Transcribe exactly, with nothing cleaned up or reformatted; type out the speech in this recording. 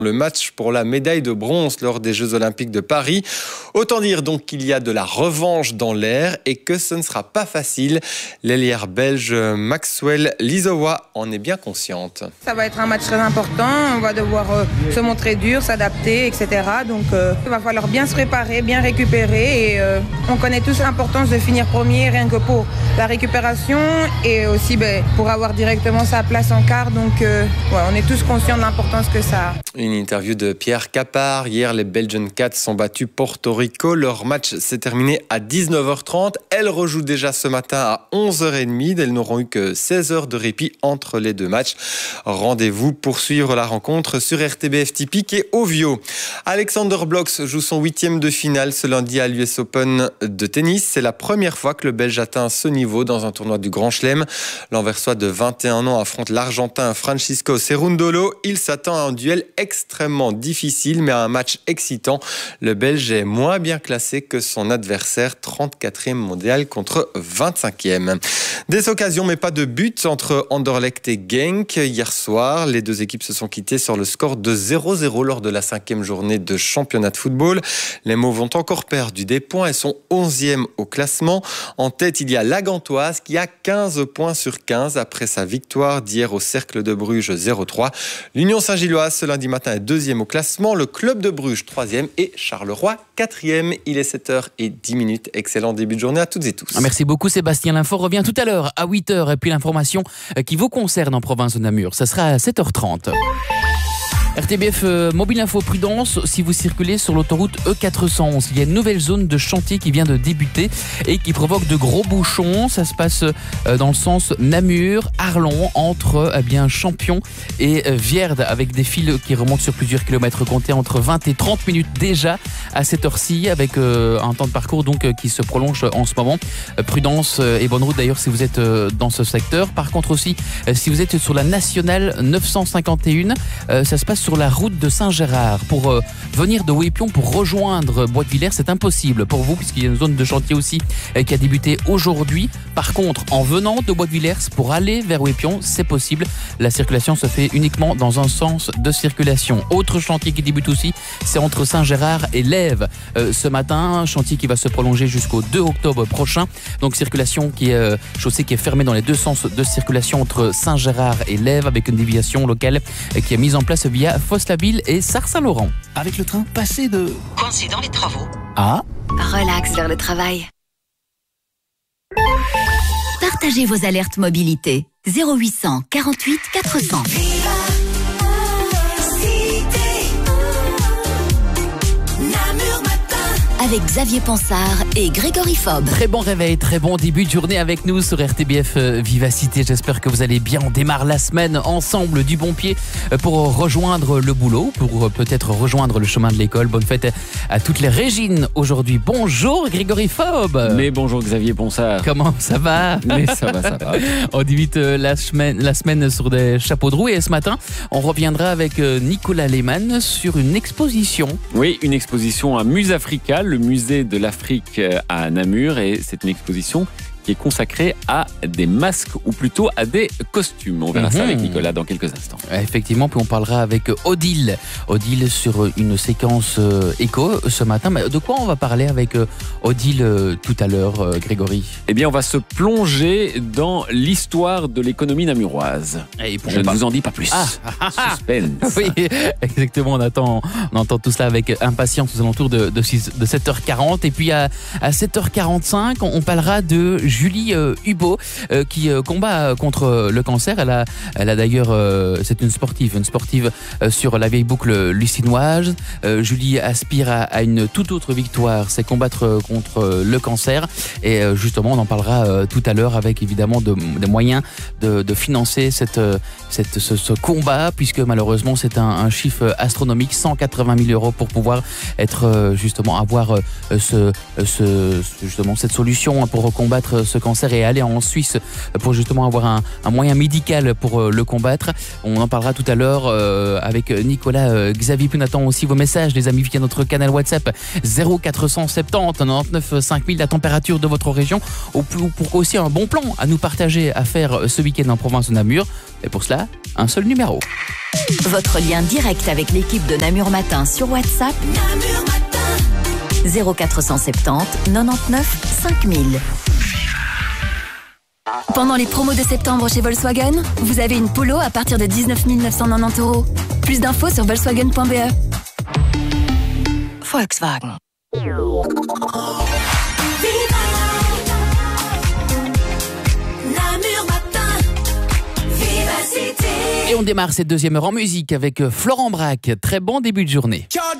le match pour la médaille de bronze lors des Jeux Olympiques de Paris. Autant dire donc qu'il y a de la revanche dans l'air et que ce ne sera pas facile. L'ailière belge Maxwell Lisowa en est bien consciente. Ça va être un match très important, on va devoir euh, se montrer dur, s'adapter, et cetera. Donc euh, il va falloir bien se préparer, bien récupérer et euh, on connaît tous l'importance de finir premier rien que pour la récupération et aussi ben, pour avoir directement sa place en quart. Donc euh, ouais, on est tous conscients de l'importance que ça a. Une interview de Pierre Capard. Hier, les Belgian Cats ont battu Porto Rico. Leur match s'est terminé à dix-neuf heures trente. Elles rejouent déjà ce matin à onze heures trente. Elles n'auront eu que seize heures de répit entre les deux matchs. Rendez-vous pour suivre la rencontre sur R T B F Typique et Ovio. Alexander Blocks joue son huitième de finale ce lundi à l'U S Open de tennis. C'est la première fois que le Belge atteint ce niveau dans un tournoi du Grand Chelem. L'Anversois de vingt et un ans affronte l'Argentin Francisco Cerundolo. Il s'attend à un duel extrêmement difficile, mais à un match excitant. Le Belge est moins bien classé que son adversaire, trente-quatrième mondial contre vingt-cinquième. Des occasions, mais pas de but entre Anderlecht et Genk. Hier soir, les deux équipes se sont quittées sur le score de zéro zéro lors de la cinquième journée de championnat de football. Les Mauves ont encore perdu des points et sont onzième au classement. En tête, il y a la Gantoise qui a quinze points sur quinze après sa victoire d'hier au Cercle de Bruges zéro trois. L'Union Saint-Gilloise, ce lundi matin, est deuxième au classement. Le Club de Bruges, troisième et Charleroi, quatrième. Il est sept heures dix. Excellent début de journée à toutes et tous. Merci beaucoup Sébastien. L'info revient tout à l'heure à huit heures. Et puis l'information qui vous concerne en province de Namur, ça sera à sept heures trente. R T B F euh, Mobile Info Prudence, si vous circulez sur l'autoroute E quatre cent onze, il y a une nouvelle zone de chantier qui vient de débuter et qui provoque de gros bouchons. Ça se passe euh, dans le sens Namur-Arlon, entre eh bien, Champion et euh, Vierde, avec des fils qui remontent sur plusieurs kilomètres, comptés entre vingt et trente minutes déjà à cette heure-ci, avec euh, un temps de parcours donc euh, qui se prolonge en ce moment. Euh, prudence euh, et bonne route d'ailleurs si vous êtes euh, dans ce secteur. Par contre aussi, euh, si vous êtes sur la nationale neuf cent cinquante et un, euh, ça se passe sur la route de Saint-Gérard. Pour euh, venir de Wépion pour rejoindre Bois-de-Villers, c'est impossible pour vous puisqu'il y a une zone de chantier aussi euh, qui a débuté aujourd'hui. Par contre, en venant de Bois-de-Villers pour aller vers Wépion, c'est possible. La circulation se fait uniquement dans un sens de circulation. Autre chantier qui débute aussi, c'est entre Saint-Gérard et Lèves. Euh, ce matin, chantier qui va se prolonger jusqu'au deux octobre prochain. Donc circulation qui est euh, chaussée qui est fermée dans les deux sens de circulation entre Saint-Gérard et Lèves, avec une déviation locale euh, qui est mise en place via Fosse-la-Ville et Sars-Saint-Laurent. Avec le train, passer de... Coincé dans les travaux. Ah. Relax vers le travail. Partagez vos alertes mobilité. zéro huit cent quarante-huit quatre cents. Avec Xavier Ponsard et Grégory Fob. Très bon réveil, très bon début de journée avec nous sur R T B F Vivacité. J'espère que vous allez bien. On démarre la semaine ensemble du bon pied pour rejoindre le boulot, pour peut-être rejoindre le chemin de l'école. Bonne fête à toutes les Régines aujourd'hui. Bonjour Grégory Fob. Mais bonjour Xavier Ponsard. Comment ça va? Mais ça va, ça va. On débute la semaine, la semaine sur des chapeaux de roue et ce matin, on reviendra avec Nicolas Lehmann sur une exposition. Oui, une exposition à Musafrica, le musée de l'Afrique à Namur, et c'est une exposition qui est consacrée à des masques ou plutôt à des costumes. On verra mmh. ça avec Nicolas dans quelques instants. Effectivement, puis on parlera avec Odile. Odile sur une séquence euh, éco ce matin. Mais de quoi on va parler avec euh, Odile euh, tout à l'heure, euh, Grégory? Eh bien, on va se plonger dans l'histoire de l'économie namuroise. Et Je ne vous en dis pas plus. Ah. Suspense. Oui, exactement. On attend, on entend tout cela avec impatience aux alentours de, de, six, de sept heures quarante. Et puis à, à sept heures quarante-cinq, on, on parlera de Julie euh, Hubaut euh, qui euh, combat contre le cancer. Elle a, elle a d'ailleurs, euh, c'est une sportive, une sportive euh, sur la vieille boucle lucinoise. Euh, Julie aspire à, à une toute autre victoire, c'est combattre contre le cancer. Et euh, justement, on en parlera euh, tout à l'heure avec évidemment de, des moyens de, de financer cette, cette, ce, ce combat, puisque malheureusement c'est un, un chiffre astronomique, cent quatre-vingt mille euros pour pouvoir être euh, justement avoir euh, ce, ce, justement cette solution pour combattre ce cancer et aller en Suisse pour justement avoir un, un moyen médical pour le combattre. On en parlera tout à l'heure euh, avec Nicolas. euh, Xavier, puis on attend aussi vos messages, les amis, via notre canal WhatsApp zéro quatre cent soixante-dix quatre-vingt-dix-neuf cinq mille, la température de votre région, ou pour aussi un bon plan à nous partager à faire ce week-end en province de Namur. Et pour cela, un seul numéro. Votre lien direct avec l'équipe de Namur Matin sur WhatsApp. Namur Matin. zéro quatre cent soixante-dix quatre-vingt-dix-neuf cinq mille. Pendant les promos de septembre chez Volkswagen, vous avez une Polo à partir de dix-neuf mille neuf cent quatre-vingt-dix euros. Plus d'infos sur volkswagen point b e. Volkswagen. Et on démarre cette deuxième heure en musique avec Florent Braque. Très bon début de journée.